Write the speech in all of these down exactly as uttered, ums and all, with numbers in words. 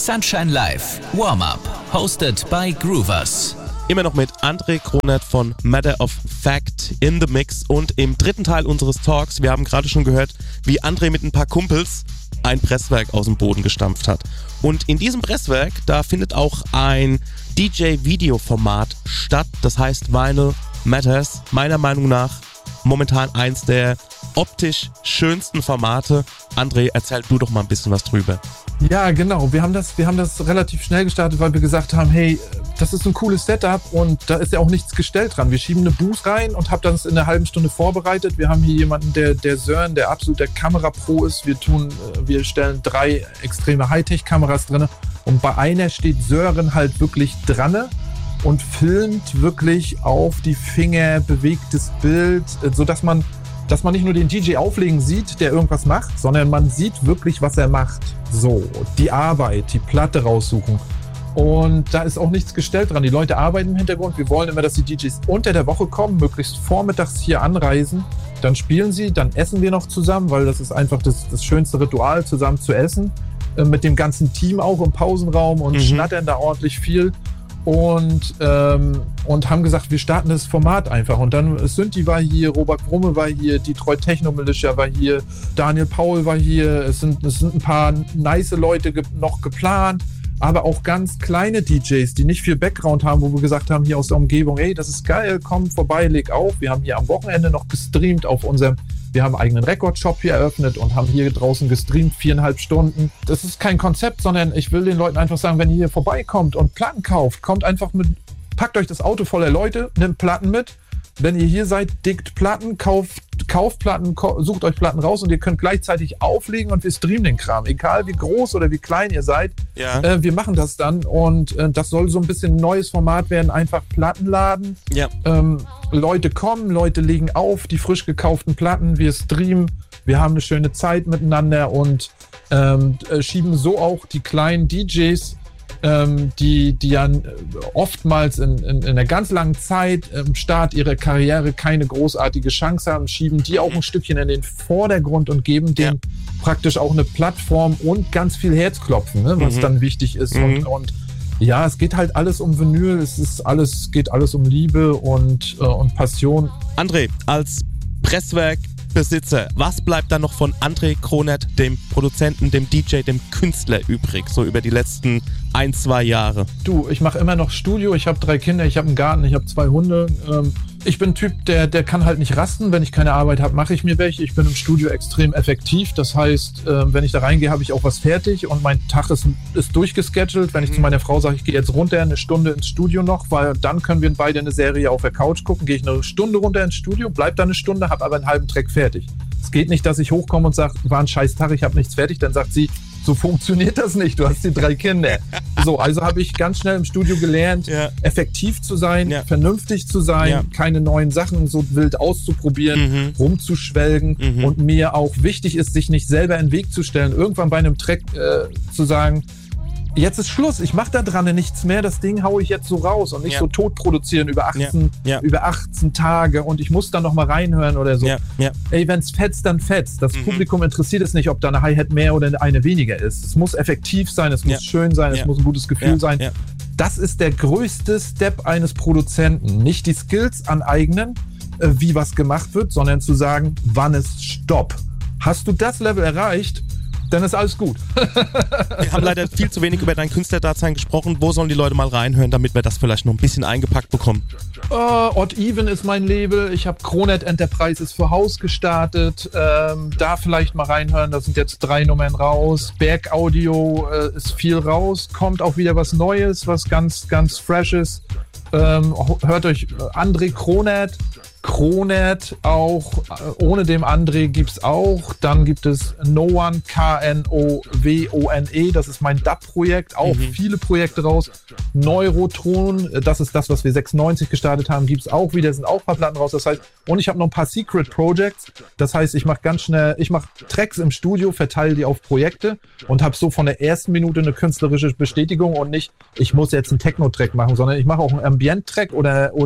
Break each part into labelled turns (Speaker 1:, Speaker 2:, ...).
Speaker 1: Sunshine Live Warm-Up, hosted by Groovers.
Speaker 2: Immer noch mit André Kronet von Matter of Fact in the Mix und im dritten Teil unseres Talks, wir haben gerade schon gehört, wie André mit ein paar Kumpels ein Presswerk aus dem Boden gestampft hat. Und in diesem Presswerk, da findet auch ein D J-Video-Format statt, das heißt Vinyl Matters, meiner Meinung nach momentan eins der optisch schönsten Formate. André, erzähl du doch mal ein bisschen was drüber.
Speaker 3: Ja, genau. Wir haben das, wir haben das relativ schnell gestartet, weil wir gesagt haben, hey, das ist ein cooles Setup und da ist ja auch nichts gestellt dran. Wir schieben eine Booth rein und haben das in einer halben Stunde vorbereitet. Wir haben hier jemanden, der, der Sören, der absolut der Kamerapro ist. Wir tun, wir stellen drei extreme Hightech-Kameras drin und bei einer steht Sören halt wirklich dran und filmt wirklich auf die Finger bewegtes Bild, sodass man, dass man nicht nur den D J auflegen sieht, der irgendwas macht, sondern man sieht wirklich, was er macht. So, die Arbeit, die Platte raussuchen. Und da ist auch nichts gestellt dran. Die Leute arbeiten im Hintergrund. Wir wollen immer, dass die D Js unter der Woche kommen, möglichst vormittags hier anreisen. Dann spielen sie, dann essen wir noch zusammen, weil das ist einfach das, das schönste Ritual, zusammen zu essen. Äh, mit dem ganzen Team auch im Pausenraum und mhm. schnattern da ordentlich viel. Und, ähm, und haben gesagt, wir starten das Format einfach. Und dann Synthi war hier, Robert Brumme war hier, Detroit Techno Militia war hier, Daniel Paul war hier. Es sind, es sind ein paar nice Leute ge- noch geplant, aber auch ganz kleine D Js, die nicht viel Background haben, wo wir gesagt haben, hier aus der Umgebung, ey, das ist geil, komm vorbei, leg auf. Wir haben hier am Wochenende noch gestreamt auf unserem, wir haben einen eigenen Rekordshop hier eröffnet und haben hier draußen gestreamt, viereinhalb Stunden. Das ist kein Konzept, sondern ich will den Leuten einfach sagen, wenn ihr hier vorbeikommt und Platten kauft, kommt einfach mit, packt euch das Auto voller Leute, nimmt Platten mit. Wenn ihr hier seid, dickt Platten, kauft, kauft Platten, sucht euch Platten raus und ihr könnt gleichzeitig auflegen und wir streamen den Kram. Egal wie groß oder wie klein ihr seid, ja. äh, wir machen das dann und äh, das soll so ein bisschen ein neues Format werden, einfach Plattenladen. Ja. Ähm, Leute kommen, Leute legen auf die frisch gekauften Platten, wir streamen, wir haben eine schöne Zeit miteinander und ähm, äh, schieben so auch die kleinen D Js, Ähm, die, die ja oftmals in, in, in einer ganz langen Zeit im Start ihrer Karriere keine großartige Chance haben, schieben die auch ein Stückchen in den Vordergrund und geben denen ja. praktisch auch eine Plattform und ganz viel Herzklopfen, ne, was mhm. dann wichtig ist. Mhm. Und, und ja, es geht halt alles um Vinyl, es ist alles, geht alles um Liebe und, äh, und Passion.
Speaker 2: André, als Presswerkbesitzer, was bleibt dann noch von André Kronet, dem Produzenten, dem D J, dem Künstler übrig, so über die letzten ein, zwei Jahre?
Speaker 3: Du, ich mache immer noch Studio, ich habe drei Kinder, ich habe einen Garten, ich habe zwei Hunde. Ähm, ich bin ein Typ, der, der kann halt nicht rasten. Wenn ich keine Arbeit habe, mache ich mir welche. Ich bin im Studio extrem effektiv. Das heißt, äh, wenn ich da reingehe, habe ich auch was fertig und mein Tag ist, ist durchgeschedult. Wenn ich mhm. zu meiner Frau sage, ich gehe jetzt runter eine Stunde ins Studio noch, weil dann können wir beide eine Serie auf der Couch gucken, gehe ich eine Stunde runter ins Studio, bleib da eine Stunde, habe aber einen halben Track fertig. Es geht nicht, dass ich hochkomme und sage, war ein scheiß Tag, ich habe nichts fertig. Dann sagt sie, so funktioniert das nicht, du hast die drei Kinder. So, also habe ich ganz schnell im Studio gelernt, ja. effektiv zu sein, ja. vernünftig zu sein, ja. keine neuen Sachen so wild auszuprobieren, mhm. rumzuschwelgen mhm. und mir auch wichtig ist, sich nicht selber in den Weg zu stellen, irgendwann bei einem Track äh, zu sagen, jetzt ist Schluss, ich mache da dran nichts mehr, das Ding haue ich jetzt so raus und nicht ja. so tot produzieren über achtzehn, ja. Ja. über achtzehn Tage und ich muss dann noch mal reinhören oder so. Ja. Ja. Ey, wenn's fetzt, dann fetzt. Das mhm. Publikum interessiert es nicht, ob da eine Hi-Hat mehr oder eine weniger ist. Es muss effektiv sein, es muss ja. schön sein, ja. es muss ein gutes Gefühl ja. sein. Ja. Das ist der größte Step eines Produzenten. Nicht die Skills aneignen, äh, wie was gemacht wird, sondern zu sagen, wann ist Stopp. Hast du das Level erreicht, dann ist alles gut.
Speaker 2: Wir haben leider viel zu wenig über dein Künstlerdasein gesprochen. Wo sollen die Leute mal reinhören, damit wir das vielleicht noch ein bisschen eingepackt bekommen?
Speaker 3: Uh, Odd Even ist mein Label. Ich habe Kronet Enterprises für Haus gestartet. Ähm, da vielleicht mal reinhören. Da sind jetzt drei Nummern raus. Berg Audio äh, ist viel raus. Kommt auch wieder was Neues, was ganz, ganz Freshes. Ähm, hört euch André Kronet. Kronet auch, ohne dem André gibt's auch. Dann gibt es No One, K N O W O N E, das ist mein D A P-Projekt, auch mhm. viele Projekte raus. Neurotron, das ist das, was wir sechsundneunzig gestartet haben, gibt's auch wieder, sind auch ein paar Platten raus. Das heißt, und ich habe noch ein paar Secret Projects, das heißt, ich mache ganz schnell, ich mache Tracks im Studio, verteile die auf Projekte und habe so von der ersten Minute eine künstlerische Bestätigung und nicht, ich muss jetzt einen Techno-Track machen, sondern ich mache auch einen Ambient-Track oder, oder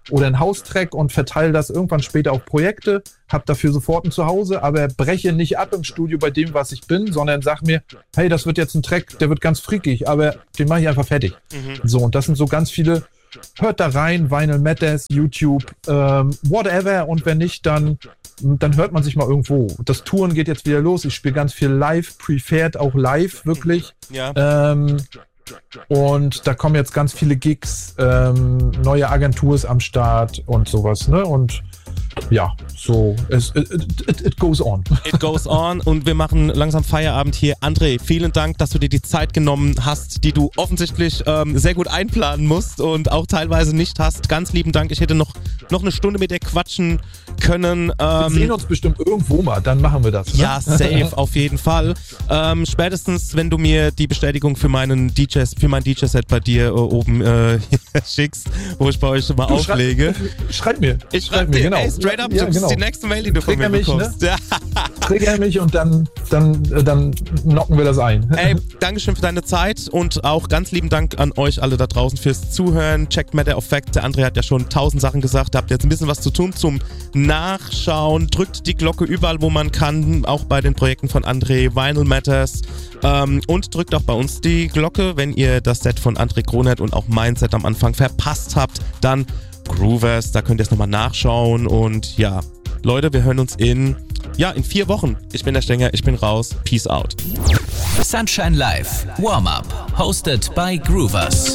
Speaker 3: oder einen Haustrack und verteile das irgendwann später auf Projekte, habe dafür sofort ein Zuhause, aber breche nicht ab im Studio bei dem, was ich bin, sondern sag mir, hey, das wird jetzt ein Track, der wird ganz freakig, aber den mache ich einfach fertig. Mhm. So, und das sind so ganz viele, hört da rein, Vinyl Matters, YouTube, ähm, whatever, und wenn nicht, dann, dann hört man sich mal irgendwo. Das Touren geht jetzt wieder los, ich spiele ganz viel live, preferred auch live, wirklich.
Speaker 2: Ja.
Speaker 3: Ähm, und da kommen jetzt ganz viele Gigs, ähm, neue Agentur ist am Start und sowas, ne? Und ja, so, es, it, it, it goes on.
Speaker 2: It goes on und wir machen langsam Feierabend hier. André, vielen Dank, dass du dir die Zeit genommen hast, die du offensichtlich ähm, sehr gut einplanen musst und auch teilweise nicht hast. Ganz lieben Dank. Ich hätte noch, noch eine Stunde mit dir quatschen können. Ähm,
Speaker 3: wir sehen uns bestimmt irgendwo mal, dann machen wir das. Ne?
Speaker 2: Ja, safe, auf jeden Fall. Ähm, spätestens, wenn du mir die Bestätigung für meinen D Js, für mein D J-Set bei dir äh, oben äh, schickst, wo ich bei euch schon mal du, auflege.
Speaker 3: Schreib, schreib mir.
Speaker 2: Ich schreib, schreib mir, genau. Ey, straight up, ja, das genau. ist die nächste Mail, die du Trigger von mir bekommst.
Speaker 3: Mich, ne? Trigger mich und dann, dann, dann knocken wir das ein.
Speaker 2: Ey, Dankeschön für deine Zeit und auch ganz lieben Dank an euch alle da draußen fürs Zuhören. Checkt Matter of Fact. Der André hat ja schon tausend Sachen gesagt. Habt jetzt ein bisschen was zu tun zum Nachschauen. Drückt die Glocke überall, wo man kann. Auch bei den Projekten von André, Vinyl Matters. Ähm, und drückt auch bei uns die Glocke, wenn ihr das Set von André Kronet und auch mein Set am Anfang verpasst habt. Dann Groovers, da könnt ihr es nochmal nachschauen. Und ja, Leute, wir hören uns in, ja, in vier Wochen. Ich bin der Stenger, ich bin raus. Peace out.
Speaker 1: Sunshine Live, Warm-Up, hosted by Groovers.